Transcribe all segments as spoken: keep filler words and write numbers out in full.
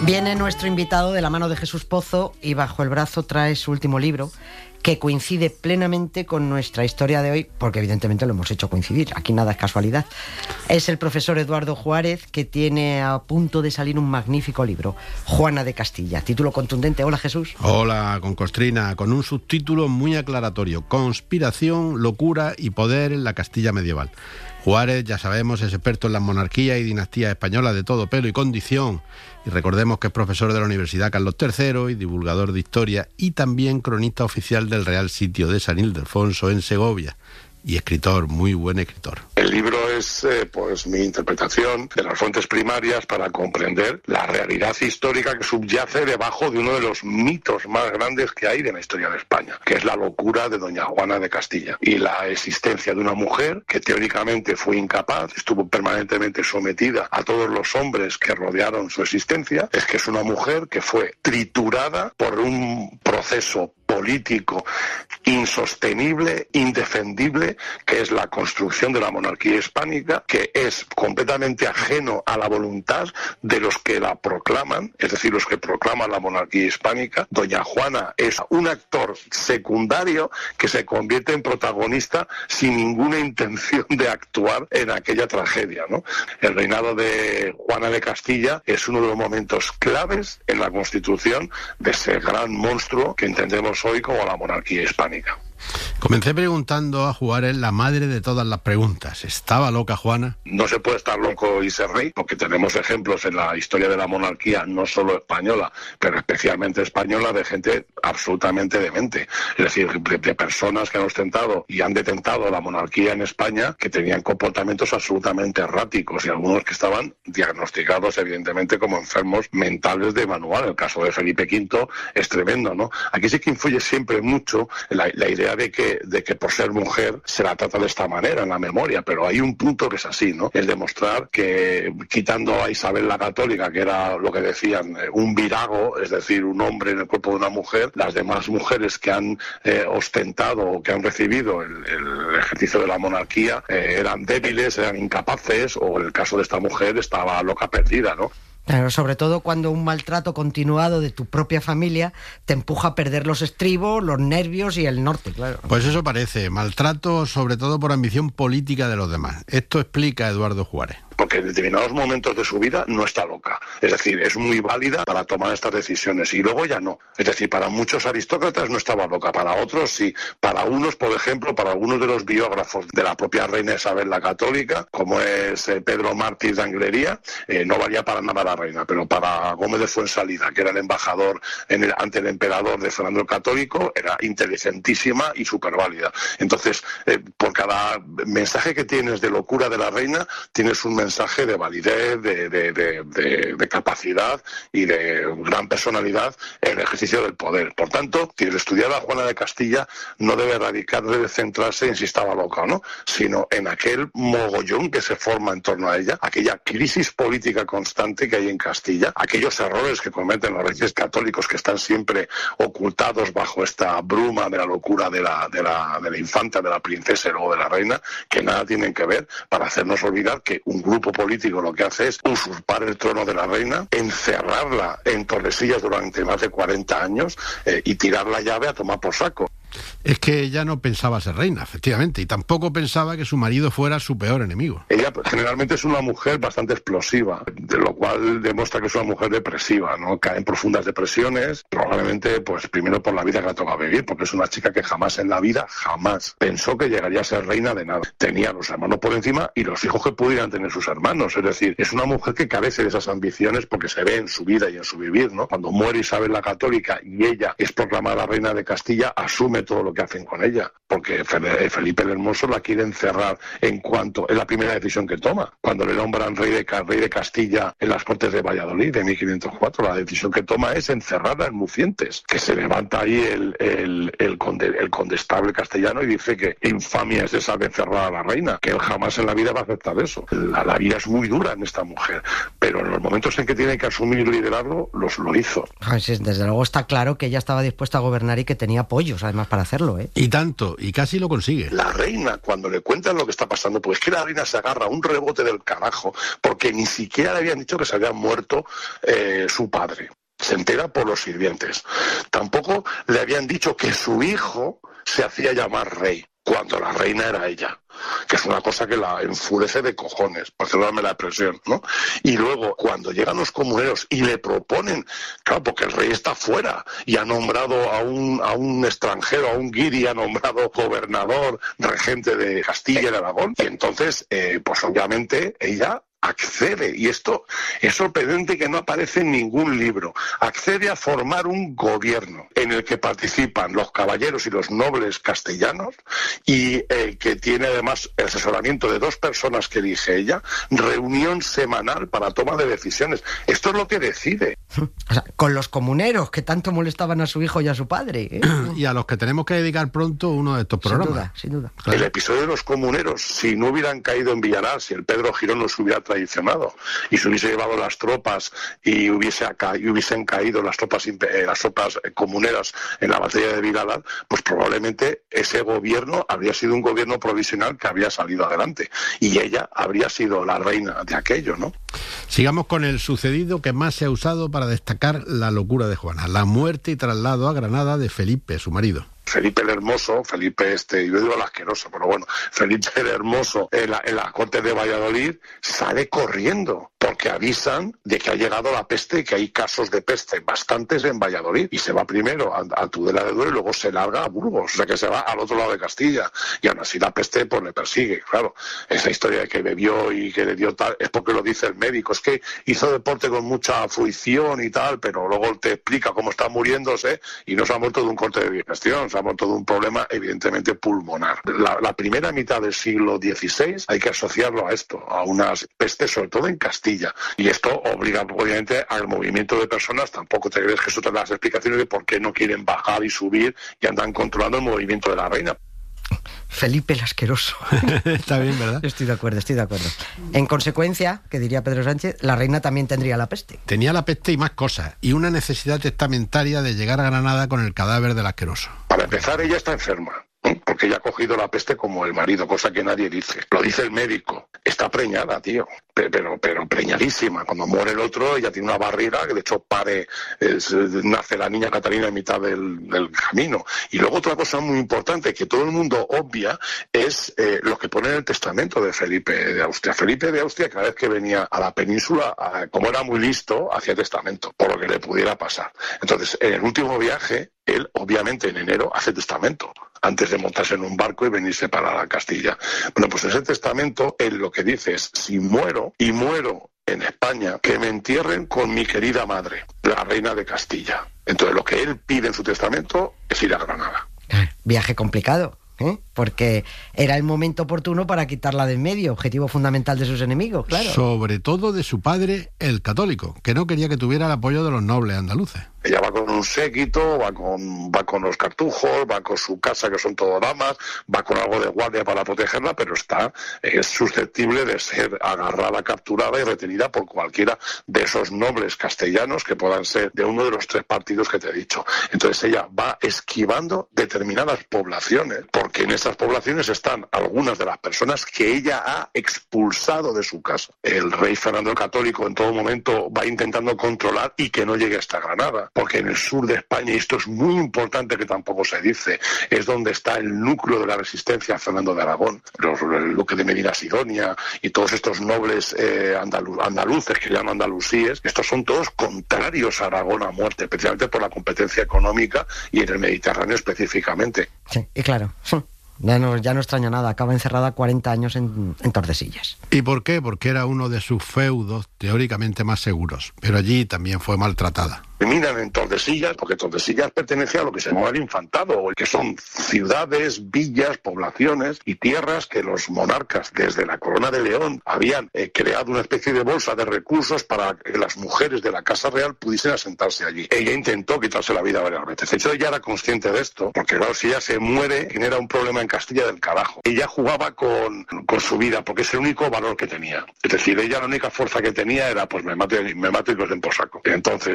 Viene nuestro invitado de la mano de Jesús Pozo y bajo el brazo trae su último libro, que coincide plenamente con nuestra historia de hoy, porque evidentemente lo hemos hecho coincidir, aquí nada es casualidad. Es el profesor Eduardo Juárez, que tiene a punto de salir un magnífico libro, Juana de Castilla, título contundente. Hola, Jesús. Hola, con Concostrina, con un subtítulo muy aclaratorio: Conspiración, locura y poder en la Castilla medieval. Juárez, ya sabemos, es experto en las monarquías y dinastías españolas de todo pelo y condición. Y recordemos que es profesor de la Universidad Carlos tercero y divulgador de historia, y también cronista oficial del Real Sitio de San Ildefonso en Segovia. Y escritor, muy buen escritor. El libro es eh, pues mi interpretación de las fuentes primarias para comprender la realidad histórica que subyace debajo de uno de los mitos más grandes que hay de la historia de España, que es la locura de doña Juana de Castilla y la existencia de una mujer que teóricamente fue incapaz, estuvo permanentemente sometida a todos los hombres que rodearon su existencia. Es que es una mujer que fue triturada por un proceso político insostenible, indefendible, que es la construcción de la monarquía hispánica, que es completamente ajeno a la voluntad de los que la proclaman, es decir, los que proclaman la monarquía hispánica. Doña Juana es un actor secundario que se convierte en protagonista sin ninguna intención de actuar en aquella tragedia, ¿no? El reinado de Juana de Castilla es uno de los momentos claves en la constitución de ese gran monstruo que entendemos hoy como la monarquía hispánica. Comencé preguntando a Juárez la madre de todas las preguntas. ¿Estaba loca Juana? No se puede estar loco y ser rey, porque tenemos ejemplos en la historia de la monarquía, no solo española, pero especialmente española, de gente absolutamente demente. Es decir, de, de personas que han ostentado y han detentado la monarquía en España, que tenían comportamientos absolutamente erráticos, y algunos que estaban diagnosticados evidentemente como enfermos mentales de manual. El caso de Felipe quinto es tremendo, ¿no? Aquí sí que influye siempre mucho la, la idea de que, de que por ser mujer se la trata de esta manera en la memoria, pero hay un punto que es así, ¿no? Es demostrar que, quitando a Isabel la Católica, que era lo que decían, un virago, es decir, un hombre en el cuerpo de una mujer, las demás mujeres que han eh, ostentado o que han recibido el, el ejercicio de la monarquía eh, eran débiles, eran incapaces, o en el caso de esta mujer estaba loca perdida, ¿no? Claro, sobre todo cuando un maltrato continuado de tu propia familia te empuja a perder los estribos, los nervios y el norte, claro. Pues eso parece, maltrato sobre todo por ambición política de los demás. Esto explica Eduardo Juárez. Porque en determinados momentos de su vida no está loca. Es decir, es muy válida para tomar estas decisiones y luego ya no. Es decir, para muchos aristócratas no estaba loca, para otros sí. Para unos, por ejemplo, para algunos de los biógrafos de la propia reina Isabel la Católica, como es eh, Pedro Mártir de Anglería, eh, no valía para nada la reina, pero para Gómez de Fuensalida, que era el embajador en el, ante el emperador de Fernando el Católico, era inteligentísima y súper válida. Entonces, eh, por cada mensaje que tienes de locura de la reina, tienes un mensaje de validez, de, de, de, de, de capacidad y de gran personalidad en el ejercicio del poder. Por tanto, quien estudiar a Juana de Castilla no debe radicar, debe centrarse en si estaba loca o no, sino en aquel mogollón que se forma en torno a ella, aquella crisis política constante que hay en Castilla, aquellos errores que cometen los reyes católicos que están siempre ocultados bajo esta bruma de la locura de la, de la, de la infanta, de la princesa y luego de la reina, que nada tienen que ver, para hacernos olvidar que un grupo político lo que hace es usurpar el trono de la reina, encerrarla en Tordesillas durante más de cuarenta años eh, y tirar la llave a tomar por saco. Es que ella no pensaba ser reina, efectivamente, y tampoco pensaba que su marido fuera su peor enemigo. Ella generalmente es una mujer bastante explosiva, de lo cual demuestra que es una mujer depresiva, ¿no? Cae en profundas depresiones, probablemente, pues primero por la vida que le toca vivir, porque es una chica que jamás en la vida, jamás pensó que llegaría a ser reina de nada. Tenía los hermanos por encima y los hijos que pudieran tener sus hermanos, es decir, es una mujer que carece de esas ambiciones porque se ve en su vida y en su vivir, ¿no? Cuando muere Isabel la Católica y ella es proclamada reina de Castilla, asume todo lo que hacen con ella, porque Felipe el Hermoso la quiere encerrar en cuanto, es la primera decisión que toma, cuando le nombran rey de, rey de Castilla en las Cortes de Valladolid de mil quinientos cuatro, la decisión que toma es encerrarla en Mucientes, que se levanta ahí el, el, el, conde, el condestable castellano y dice que infamia es esa de encerrar a la reina, que él jamás en la vida va a aceptar eso. La, la vida es muy dura en esta mujer, pero en los momentos en que tiene que asumir el liderazgo, los, lo hizo. Desde luego está claro que ella estaba dispuesta a gobernar y que tenía apoyos, además, para hacerlo, ¿eh? Y tanto, y casi lo consigue. La reina, cuando le cuentan lo que está pasando, pues es que la reina se agarra a un rebote del carajo, porque ni siquiera le habían dicho que se había muerto eh, su padre. Se entera por los sirvientes. Tampoco le habían dicho que su hijo se hacía llamar rey, cuando la reina era ella, que es una cosa que la enfurece de cojones, por darme la expresión, ¿no? Y luego, cuando llegan los comuneros y le proponen, claro, porque el rey está fuera y ha nombrado a un, a un extranjero, a un guiri, ha nombrado gobernador, regente de Castilla y Aragón, y entonces, eh, pues obviamente, ella accede, y esto es sorprendente que no aparece en ningún libro, accede a formar un gobierno en el que participan los caballeros y los nobles castellanos y eh, que tiene además el asesoramiento de dos personas que elige ella, reunión semanal para toma de decisiones. Esto es lo que decide. O sea, con los comuneros que tanto molestaban a su hijo y a su padre, ¿eh? Y a los que tenemos que dedicar pronto uno de estos programas. Sin duda, sin duda. Claro. El episodio de los comuneros, si no hubieran caído en Villalar, si el Pedro Girón los hubiera traicionado y se hubiese llevado las tropas y, hubiese ca y hubiesen caído las tropas, eh, las tropas comuneras en la batalla de Villalar, pues probablemente ese gobierno habría sido un gobierno provisional que habría salido adelante y ella habría sido la reina de aquello, ¿no? Sigamos con el sucedido que más se ha usado para destacar la locura de Juana, la muerte y traslado a Granada de Felipe, su marido. Felipe el Hermoso, Felipe este, yo digo el asqueroso, pero bueno, Felipe el Hermoso en la, en la corte de Valladolid sale corriendo porque avisan de que ha llegado la peste y que hay casos de peste, bastantes en Valladolid, y se va primero a, a Tudela de Duero y luego se larga a Burgos, o sea que se va al otro lado de Castilla, y aún así la peste pues le persigue, claro. Esa historia de que bebió y que le dio tal, es porque lo dice el médico, es que hizo deporte con mucha fruición y tal, pero luego te explica cómo está muriéndose y no se ha muerto de un corte de digestión, se ha muerto de un problema evidentemente pulmonar. La, la primera mitad del siglo dieciséis hay que asociarlo a esto, a unas pestes, sobre todo en Castilla. Y esto obliga, obviamente, al movimiento de personas. Tampoco te crees que eso te da las explicaciones de por qué no quieren bajar y subir y andan controlando el movimiento de la reina. Felipe el asqueroso. Está bien, ¿verdad? Estoy de acuerdo, estoy de acuerdo. En consecuencia, que diría Pedro Sánchez, la reina también tendría la peste. Tenía la peste y más cosas, y una necesidad testamentaria de llegar a Granada con el cadáver del asqueroso. Para empezar, ella está enferma, ¿eh? Porque ella ha cogido la peste como el marido, cosa que nadie dice. Lo dice el médico. Está preñada, tío. Pero, pero preñadísima. Cuando muere el otro, ella tiene una barriga, que de hecho pare, es, nace la niña Catalina en mitad del, del camino. Y luego otra cosa muy importante, que todo el mundo obvia, es eh, lo que pone en el testamento de Felipe de Austria. Felipe de Austria, cada vez que venía a la península, a, como era muy listo, hacía testamento, por lo que le pudiera pasar. Entonces, en el último viaje, él, obviamente, en enero, hace testamento, antes de montarse en un barco y venirse para la Castilla. Bueno, pues en ese testamento, él lo que dice es, si muero, y muero en España, que me entierren con mi querida madre, la reina de Castilla. Entonces, lo que él pide en su testamento es ir a Granada. Viaje complicado, ¿eh? Porque era el momento oportuno para quitarla de en medio, objetivo fundamental de sus enemigos, claro. Sobre todo de su padre, el católico, que no quería que tuviera el apoyo de los nobles andaluces. Ella va con un séquito, va con, va con los cartujos, va con su casa, que son todo damas, va con algo de guardia para protegerla, pero está, es susceptible de ser agarrada, capturada y retenida por cualquiera de esos nobles castellanos que puedan ser de uno de los tres partidos que te he dicho. Entonces ella va esquivando determinadas poblaciones, porque en esas poblaciones están algunas de las personas que ella ha expulsado de su casa. El rey Fernando el Católico en todo momento va intentando controlar y que no llegue hasta Granada, porque en el sur de España, y esto es muy importante que tampoco se dice, es donde está el núcleo de la resistencia a Fernando de Aragón, los, el duque de Medina Sidonia y todos estos nobles eh, andalu andaluces que llaman andalusíes, estos son todos contrarios a Aragón a muerte, especialmente por la competencia económica y en el Mediterráneo específicamente. Sí, y claro, ya no, ya no extraña nada, acaba encerrada cuarenta años en, en Tordesillas. ¿Y por qué? Porque era uno de sus feudos teóricamente más seguros, pero allí también fue maltratada. Terminan en Tordesillas, porque Tordesillas pertenece a lo que se llama el infantado, que son ciudades, villas, poblaciones y tierras que los monarcas desde la Corona de León habían eh, creado una especie de bolsa de recursos para que las mujeres de la Casa Real pudiesen asentarse allí. Ella intentó quitarse la vida varias veces. De hecho, ella era consciente de esto, porque claro, si ella se muere, genera un problema en Castilla del carajo. Ella jugaba con, con su vida, porque es el único valor que tenía. Es decir, ella la única fuerza que tenía era, pues me mato, me mato y los den por saco. Entonces, eh, cada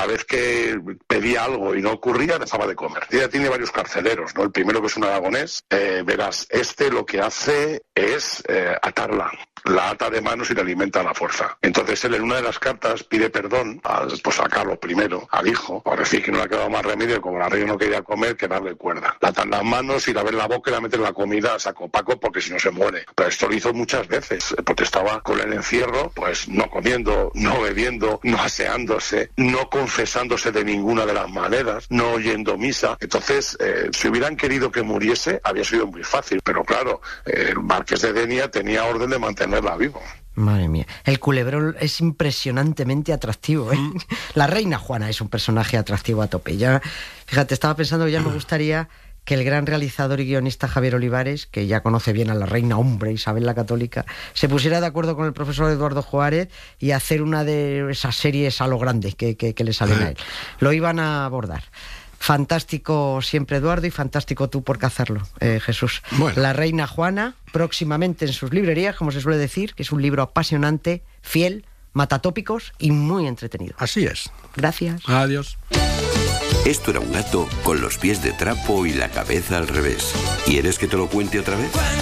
cada vez que pedía algo y no ocurría, dejaba de comer. Ella tiene varios carceleros, ¿no? El primero, que es un aragonés, eh, verás, este lo que hace es eh, atarla. La ata de manos y le alimenta a la fuerza. Entonces él en una de las cartas pide perdón al, pues a Carlos primero, al hijo, por decir que no le ha quedado más remedio, como la reina no quería comer, que darle cuerda. La atan las manos y la ve en la boca y la mete en la comida a saco paco, porque si no se muere. Pero esto lo hizo muchas veces, porque estaba con el encierro, pues no comiendo, no bebiendo, no aseándose, no confesándose de ninguna de las maneras, no oyendo misa. Entonces, eh, si hubieran querido que muriese, había sido muy fácil. Pero claro, eh, el marqués de Denia tenía orden de mantener la vivo. Madre mía, el culebrón es impresionantemente atractivo, ¿eh? Mm. La reina Juana es un personaje atractivo a tope. Ya, fíjate, estaba pensando que ya me gustaría que el gran realizador y guionista Javier Olivares, que ya conoce bien a la reina hombre Isabel la Católica, se pusiera de acuerdo con el profesor Eduardo Juárez y hacer una de esas series a lo grande que, que, que le salen a él. Lo iban a abordar. Fantástico siempre Eduardo y fantástico tú por hacerlo, eh, Jesús. Bueno. La reina Juana, próximamente en sus librerías, como se suele decir, que es un libro apasionante, fiel, matatópicos y muy entretenido. Así es. Gracias. Adiós. Esto era un gato con los pies de trapo y la cabeza al revés. ¿Quieres que te lo cuente otra vez?